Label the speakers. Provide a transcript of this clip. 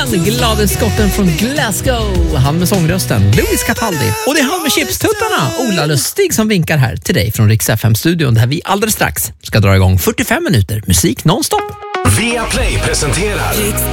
Speaker 1: den glade skotten från Glasgow. Han med sångrösten, Louis Capaldi. Och det är han med chipstuttarna, Ola Lustig, som vinkar här till dig från Rix FM-studion där vi alldeles strax ska dra igång 45 minuter musik nonstop.
Speaker 2: Viaplay presenterar